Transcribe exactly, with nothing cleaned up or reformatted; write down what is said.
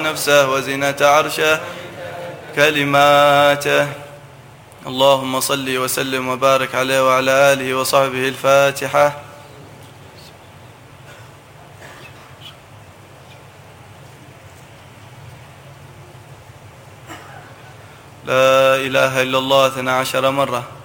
نفسه وزنة عرشه كلماته. اللهم صل وسلم وبارك عليه وعلى آله وصحبه. الفاتحة. لا إله إلا الله اثنا عشر مرة.